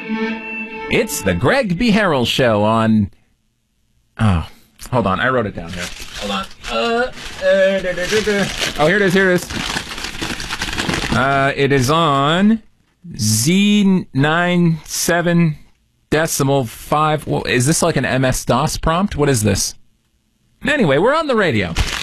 It's the Greg B. Harrell Show on... Oh, hold on. I wrote it down here. Hold on. Oh, here it is. It is on Z97.5. Well, is this like an MS-DOS prompt? What is this? Anyway, we're on the radio.